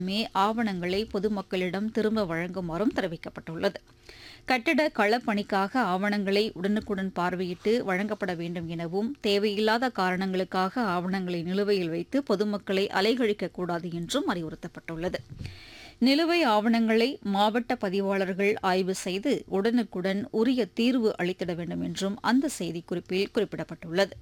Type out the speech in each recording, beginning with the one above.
ஆவணங்களை பொதுமக்களிடம் திரும்ப வழங்குமாறும் தெரிவிக்கப்பட்டுள்ளது. கட்டிட களப்பணிக்காக ஆவணங்களை உடனுக்குடன் பார்வையிட்டு வழங்கப்பட வேண்டும் எனவும் தேவையில்லாத காரணங்களுக்காக ஆவணங்களை நிலுவையில் வைத்து பொதுமக்களை அலைகழிக்கக்கூடாது என்றும் அறிவுறுத்தப்பட்டுள்ளது. நிலுவை ஆவணங்களை மாவட்ட பதிவாளர்கள் ஆய்வு செய்து உடனுக்குடன் உரிய தீர்வு அளித்திட வேண்டும் என்றும் அந்த செய்திக்குறிப்பில் குறிப்பிடப்பட்டுள்ளது.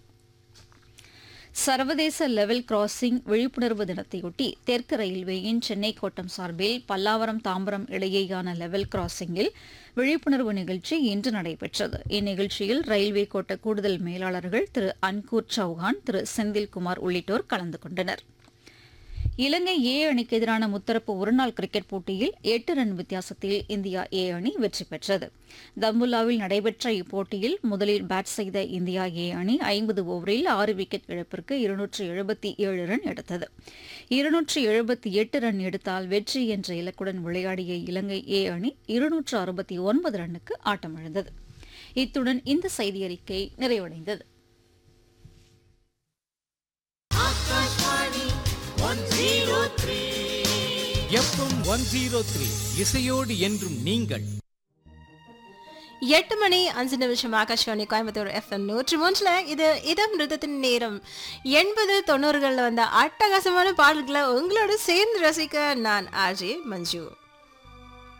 சர்வதேச லெவல் கிராசிங் விழிப்புணர்வு தினத்தையொட்டி தெற்கு ரயில்வேயின் சென்னை கோட்டம் சார்பில் பல்லாவரம் தாம்பரம் இடையேயான லெவல் கிராசிங்கில் விழிப்புணர்வு நிகழ்ச்சி இன்று நடைபெற்றது. இந்நிகழ்ச்சியில் ரயில்வே கோட்ட கூடுதல் மேலாளர்கள் திரு அன்கூர் சௌஹான், திரு செந்தில்குமார் உள்ளிட்டோர் கலந்து கொண்டனர். இலங்கை ஏ அணிக்கு எதிரான முத்தரப்பு ஒருநாள் கிரிக்கெட் போட்டியில் 8 ரன் வித்தியாசத்தில் இந்தியா ஏ அணி வெற்றி பெற்றது. தம்புல்லாவில் நடைபெற்ற இப்போட்டியில் முதலில் பேட் செய்த இந்தியா ஏ அணி 50 ஓவரில் 6 விக்கெட் இழப்பிற்கு 277 ரன் எடுத்தது. 278 ரன் எடுத்தால் வெற்றி என்ற இலக்குடன் விளையாடிய இலங்கை ஏ அணி 269 ரன்னுக்கு ஆட்டமிழந்தது. இத்துடன் இந்த செய்தியறிக்கை நிறைவடைந்தது. எஃப்எம் 103 இசையோடு என்றும் நீங்கள். 8 மணி 5 நிமிஷம் ஆகாஷ்வாணி கோயம்புத்தூர் எஃப்எம் 101. இது இதம் நிறுத்தத்தின் நேரம். 80-90களில் வந்த அட்டகாசமான பாடல்களை உங்களோட சேர்ந்து ரசிக்க நான் ஆர்ஜே மஞ்சு.